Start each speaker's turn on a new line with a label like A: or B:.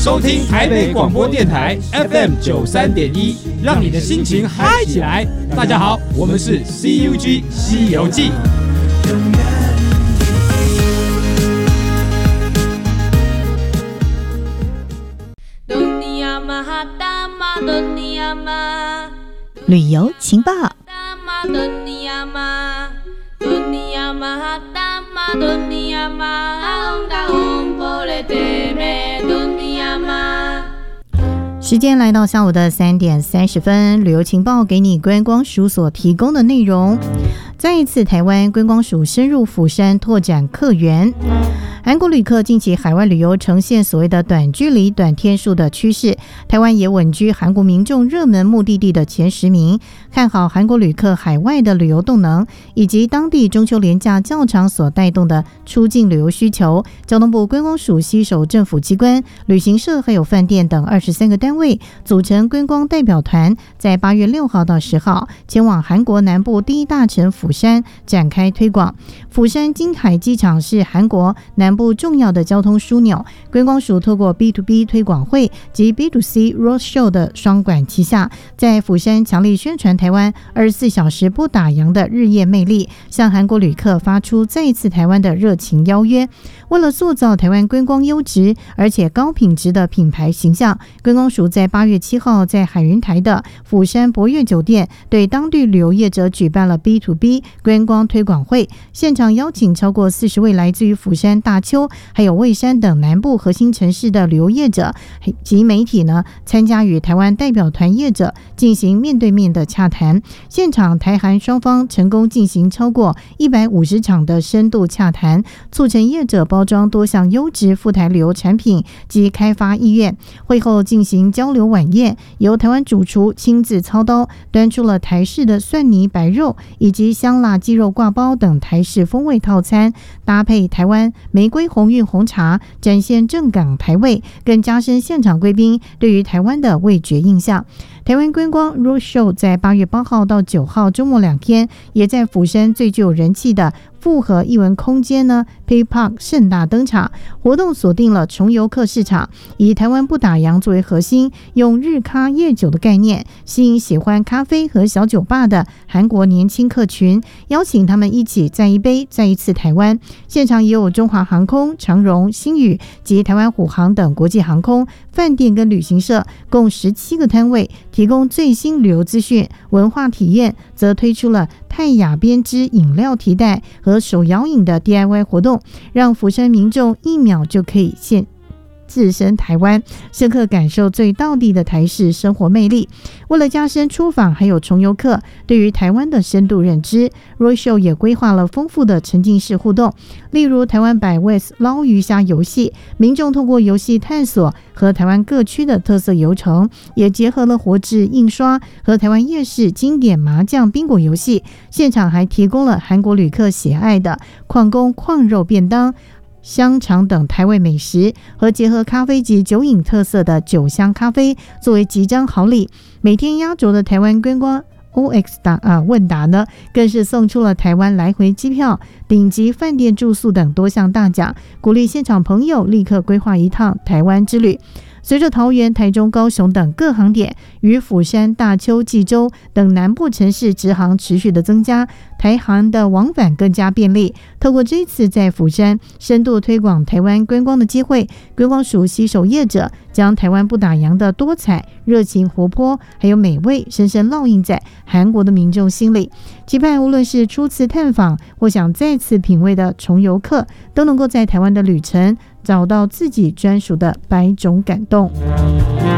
A: 收听台北广播电台 FM93.1，让你的心情嗨起来。大家好，我们是 CUG 西游记。
B: 旅游情报。时间来到下午的3点30分，旅游情报给你观光署所提供的内容。再一次，台湾观光署深入釜山拓展客源。韩国旅客近期海外旅游呈现所谓的短距离、短天数的趋势，台湾也稳居韩国民众热门目的地的前10名。看好韩国旅客海外的旅游动能，以及当地中秋连假较长所带动的出境旅游需求，交通部观光署携手政府机关、旅行社还有饭店等23个单位，组成观光代表团，在8月6号到10号前往韩国南部第一大城釜山展开推广。釜山金海机场是韩国南部重要的交通枢纽，观光署透过 B2B 推广会及 B2C Roadshow 的双管齐下，在釜山强力宣传台湾24小时不打烊的日夜魅力，向韩国旅客发出再一次台湾的热情邀约。为了塑造台湾观光优质而且高品质的品牌形象，观光署在8月7号在海云台的釜山博悦酒店对当地旅游业者举办了 B2B 观光推广会，现场邀请超过40位来自于釜山、大邱还有蔚山等南部核心城市的旅游业者及媒体呢，参加与台湾代表团业者进行面对面的洽谈。现场台韩双方成功进行超过150场的深度洽谈，促成业者包装多项优质赴台旅游产品及开发意愿。会后进行交流晚宴，由台湾主厨亲自操刀，端出了台式的蒜泥白肉以及香辣鸡肉挂包等台式风味套餐，搭配台湾玫瑰红韵红茶，展现正港台味，更加深现场贵宾对于台湾的味觉印象。台湾观光 Roadshow 在8月8号到9号周末2天，也在釜山最具有人气的复合艺文空间呢 Pay Park 盛大登场。活动锁定了重游客市场，以台湾不打烊作为核心，用日咖夜酒的概念吸引喜欢咖啡和小酒吧的韩国年轻客群，邀请他们一起再一杯再一次台湾。现场也有中华航空、长荣、星宇及台湾虎航等国际航空、饭店跟旅行社共17个摊位，提供最新旅游资讯。文化体验则推出了泰雅编织饮料提袋和手摇饮的 DIY 活动，让釜山民众1秒就可以置身台湾，深刻感受最道地的台式生活魅力。为了加深出访还有重游客对于台湾的深度认知， Roadshow 也规划了丰富的沉浸式互动，例如台湾百味捞鱼虾游戏，民众透过游戏探索和台湾各区的特色游程，也结合了活字印刷和台湾夜市经典麻将宾果游戏。现场还提供了韩国旅客喜爱的矿工矿肉便当、香肠等台味美食，和结合咖啡及酒饮特色的酒香咖啡作为集章好礼。每天压轴的台湾观光 OX 问答呢，更是送出了台湾来回机票、顶级饭店住宿等多项大奖，鼓励现场朋友立刻规划一趟台湾之旅。随着桃园、台中、高雄等各航点与釜山、大邱、济州等南部城市直航持续的增加，台航的往返更加便利。透过这次在釜山深度推广台湾观光的机会，观光署携手业者，将台湾不打烊的多彩、热情、活泼还有美味深深烙印在韩国的民众心里。期盼无论是初次探访或想再次品味的重游客，都能够在台湾的旅程找到自己专属的百种感动。